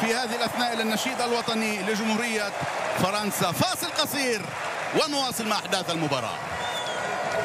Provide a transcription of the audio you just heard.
في هذه الأثناء إلى النشيد الوطني لجمهورية فرنسا. فاصل قصير ونواصل مع أحداث المباراة.